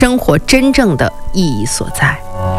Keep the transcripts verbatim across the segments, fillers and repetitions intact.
生活真正的意义所在。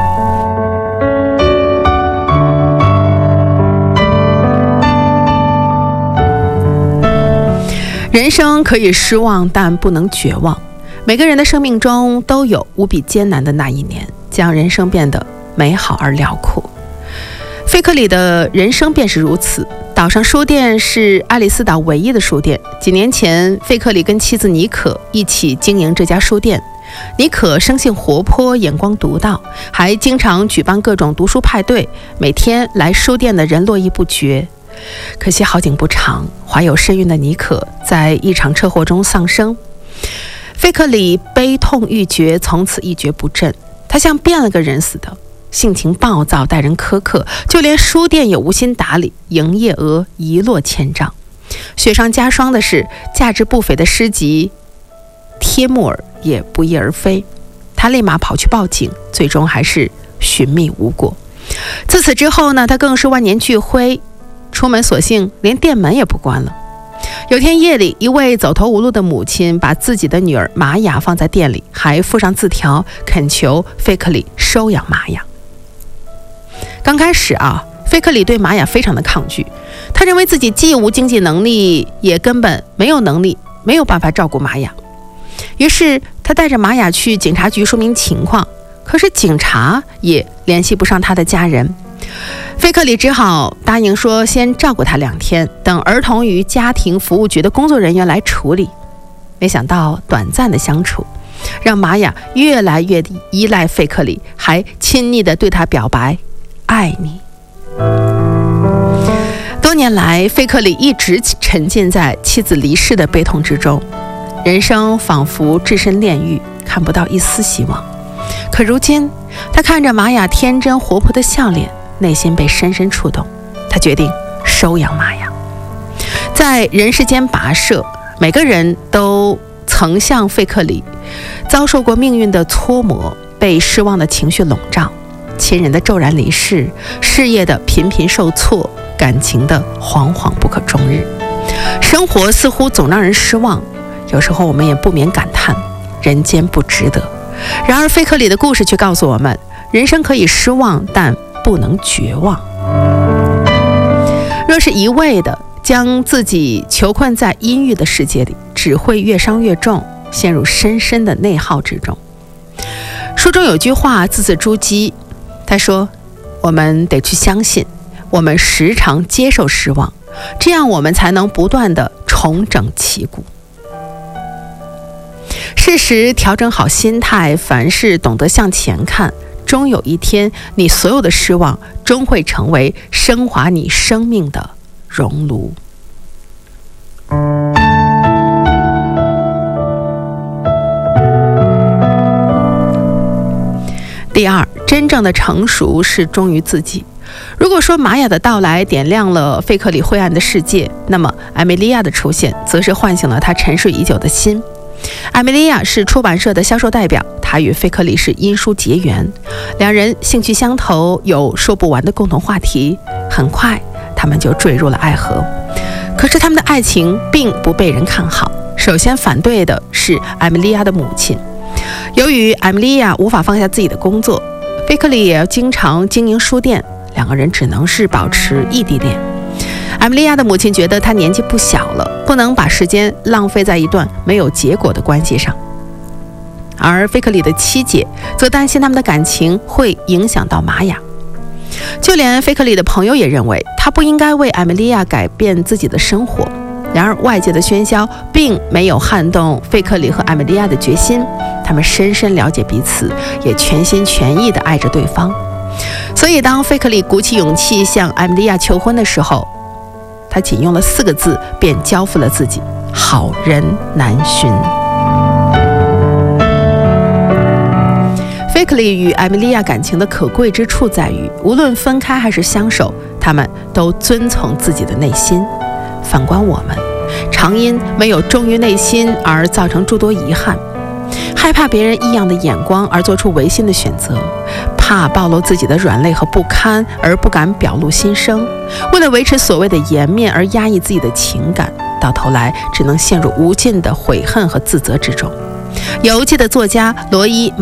人生可以失望，但不能绝望。每个人的生命中都有无比艰难的那一年，将人生变得美好而辽阔。费克里的人生便是如此。岛上书店是爱丽丝岛唯一的书店。几年前，费克里跟妻子妮可一起经营这家书店。妮可生性活泼，眼光独到，还经常举办各种读书派对，每天来书店的人络绎不绝。可惜好景不长，怀有身孕的妮可在一场车祸中丧生。费克里悲痛欲绝，从此一蹶不振。他像变了个人似的，性情暴躁，待人苛刻，就连书店也无心打理，营业额一落千丈。雪上加霜的是，价值不菲的诗集《帖木儿》也不翼而飞。他立马跑去报警，最终还是寻觅无果。自此之后呢，他更是万念俱灰，出门索性连店门也不关了。有天夜里，一位走投无路的母亲把自己的女儿玛雅放在店里，还附上字条，恳求费克里收养玛雅。刚开始啊，费克里对玛雅非常的抗拒，他认为自己既无经济能力，也根本没有能力，没有办法照顾玛雅。于是他带着玛雅去警察局说明情况，可是警察也联系不上他的家人。费克里只好答应说先照顾他两天，等儿童与家庭服务局的工作人员来处理。没想到短暂的相处让玛雅越来越依赖费克里，还亲昵地对他表白爱你。多年来，费克里一直沉浸在妻子离世的悲痛之中，人生仿佛置身炼狱，看不到一丝希望。可如今他看着玛雅天真活泼的笑脸，内心被深深触动，他决定收养玛雅。在人世间跋涉，每个人都曾像费克里遭受过命运的搓磨，被失望的情绪笼罩，亲人的骤然离世，事业的频频受挫，感情的惶惶不可终日。生活似乎总让人失望，有时候我们也不免感叹人间不值得。然而费克里的故事却告诉我们，人生可以失望，但不能绝望。若是一味的将自己囚困在阴郁的世界里，只会越伤越重，陷入深深的内耗之中。书中有句话字字珠玑，他说，我们得去相信，我们时常接受失望，这样我们才能不断地重整旗鼓。适时调整好心态，凡事懂得向前看，终有一天，你所有的失望终会成为升华你生命的熔炉。第二，真正的成熟是忠于自己。如果说玛雅的到来点亮了费克里灰暗的世界，那么艾米莉亚的出现则是唤醒了他沉睡已久的心。艾米莉亚是出版社的销售代表，她与费克里是因书结缘，两人兴趣相投，有说不完的共同话题，很快他们就坠入了爱河。可是他们的爱情并不被人看好，首先反对的是艾米莉亚的母亲。由于艾米莉亚无法放下自己的工作，费克里也要经常经营书店，两个人只能是保持异地恋。艾米莉亚的母亲觉得她年纪不小了，不能把时间浪费在一段没有结果的关系上，而费克里的妻姐则担心他们的感情会影响到玛雅。就连费克里的朋友也认为他不应该为艾米莉亚改变自己的生活。然而外界的喧嚣并没有撼动费克里和艾米莉亚的决心，他们深深了解彼此，也全心全意地爱着对方。所以当费克里鼓起勇气向艾米莉亚求婚的时候，他仅用了四个字便交付了自己：好人难寻。费克里与艾米莉亚感情的可贵之处在于，无论分开还是相守，他们都遵从自己的内心。反观我们，常因没有忠于内心而造成诸多遗憾，害怕别人异样的眼光而做出违心的选择，怕暴露自己的软肋和不堪而不敢表露心声，为了维持所谓的颜面而压抑自己的情感，到头来只能陷入无尽的悔恨和自责之中。 游记的作家罗伊